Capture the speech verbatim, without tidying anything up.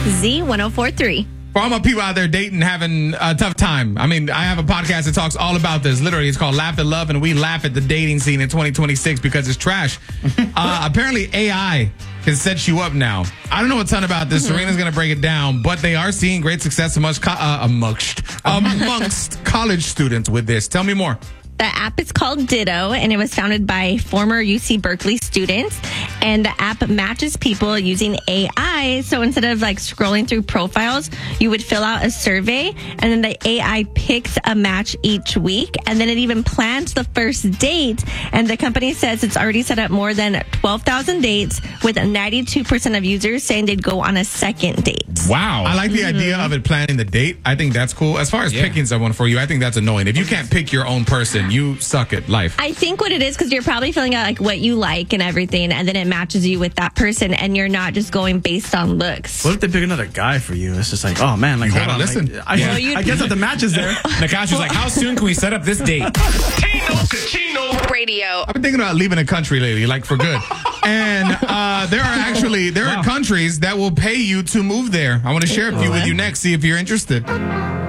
Z ten forty-three. For all my people out there dating, having a tough time. I mean, I have a podcast that talks all about this. Literally, it's called Laugh at Love, and we laugh at the dating scene in twenty twenty-six because it's trash. uh, apparently, A I can set you up now. I don't know a ton about this. Serena's going to break it down, but they are seeing great success amongst, co- uh, amongst, amongst college students with this. Tell me more. The app is called Ditto, and it was founded by former U C Berkeley students. And the app matches people using A I. So instead of like scrolling through profiles, you would fill out a survey, and then the A I picks a match each week. And then it even plans the first date. And the company says it's already set up more than twelve thousand dates, with ninety-two percent of users saying they'd go on a second date. Wow. I like the Mm-hmm. idea of it planning the date. I think that's cool. As far as Yeah. picking someone for you, I think that's annoying. If you can't pick your own person, you suck at life. I think what it is, because you're probably filling out like what you like and everything, and then it matches you with that person, and you're not just going based on looks. What if they pick another guy for you? It's just like, oh man, like, You hold gotta on. listen. Like, I, Yeah. I guess that the match is there. Nakasha's like, how soon can we set up this date? Radio. I've been thinking about leaving the country lately, like for good. And uh, there are actually, there are countries that will pay you to move there. I want to share a few with you next, see if you're interested.